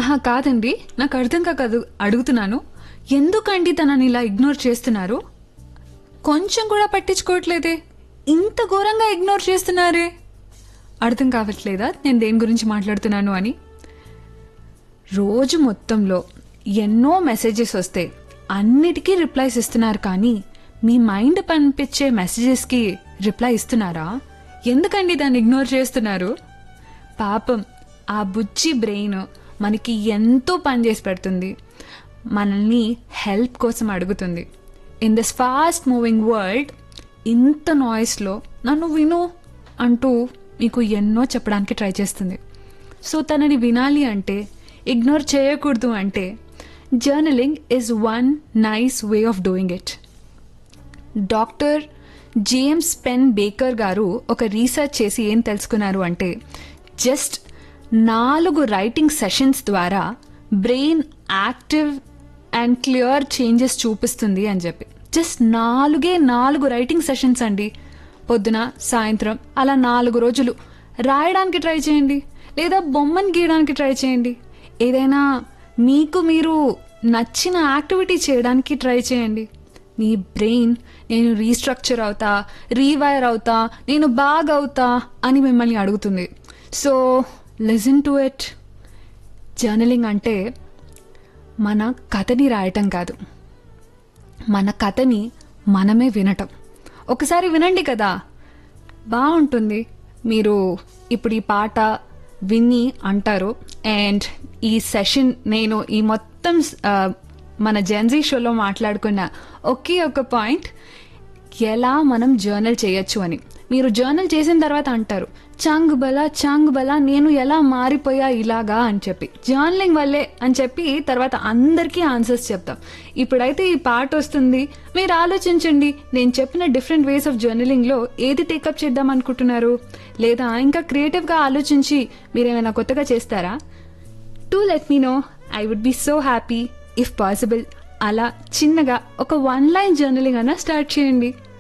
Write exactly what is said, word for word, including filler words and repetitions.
ఆహా కాదండి, నాకు అర్థం కాదు అడుగుతున్నాను. ఎందుకండి తనని ఇలా ఇగ్నోర్ చేస్తున్నారు? కొంచెం కూడా పట్టించుకోవట్లేదే, ఇంత ఘోరంగా ఇగ్నోర్ చేస్తున్నారే. అర్థం కావట్లేదా నేను దేని గురించి మాట్లాడుతున్నాను అని? రోజు మొత్తంలో ఎన్నో మెసేజెస్ వస్తే అన్నిటికీ రిప్లైస్ ఇస్తున్నారు, కానీ మీ మైండ్ పంపించే మెసేజెస్కి రిప్లై ఇస్తున్నారా? ఎందుకండి దాన్ని ఇగ్నోర్ చేస్తున్నారు? పాపం ఆ బుజ్జి బ్రెయిన్ మనకి ఎంతో పని చేసి పెడుతుంది, మనల్ని హెల్ప్ కోసం అడుగుతుంది. In this fast moving world ఇంత నాయిస్లో నన్ను విను అంటూ మీకు ఎన్నో చెప్పడానికి ట్రై చేస్తుంది. సో తనని వినాలి అంటే, ఇగ్నోర్ చేయకూడదు అంటే, journaling is one nice way of doing it. Doctor James pen baker గారు ఒక రీసెర్చ్ చేసి ఏం తెలుసుకున్నారు అంటే, జస్ట్ నాలుగు రైటింగ్ సెషన్స్ ద్వారా brain active and clear changes చూపిస్తుంది అని చెప్పి. జస్ట్ నాలుగే నాలుగు రైటింగ్ సెషన్స్ అండి. పొద్దున సాయంత్రం అలా నాలుగు రోజులు రాయడానికి ట్రై చేయండి, లేదా బొమ్మను గీయడానికి ట్రై చేయండి. ఏదైనా మీకు మీరు నచ్చిన యాక్టివిటీ చేయడానికి ట్రై చేయండి. మీ బ్రెయిన్ నేను రీస్ట్రక్చర్ అవుతా, రీవైర్ అవుతా, నేను బాగా అవుతా అని మిమ్మల్ని అడుగుతుంది. So listen to it. Journaling అంటే మన కథని రాయటం కాదు, మన కథని మనమే వినటం. ఒకసారి వినండి కదా, బాగుంటుంది. మీరు ఇప్పుడు ఈ పాట విని అంటారు, అండ్ ఈ సెషన్ నేను ఈ మొత్తం మన జెన్జీ షోలో మాట్లాడుకున్న ఒకే ఒక పాయింట్, ఎలా మనం జర్నల్ చేయొచ్చు అని. మీరు జర్నల్ చేసిన తర్వాత అంటారు, చాంగ్ బలా చాంగ్ బలా నేను ఎలా మారిపోయా ఇలాగా అని చెప్పి, జర్నలింగ్ వల్లే అని చెప్పి తర్వాత అందరికీ ఆన్సర్స్ చెప్తాం. ఇప్పుడైతే ఈ పాట వస్తుంది, మీరు ఆలోచించండి, నేను చెప్పిన డిఫరెంట్ వేస్ ఆఫ్ జర్నలింగ్లో ఏది టేకప్ చేద్దాం అనుకుంటున్నారు, లేదా ఇంకా క్రియేటివ్గా ఆలోచించి మీరేమైనా కొత్తగా చేస్తారా? To let me no, I would be so happy if possible. అలా చిన్నగా ఒక వన్ లైన్ జర్నలింగ్ అన్నా స్టార్ట్ చేయండి.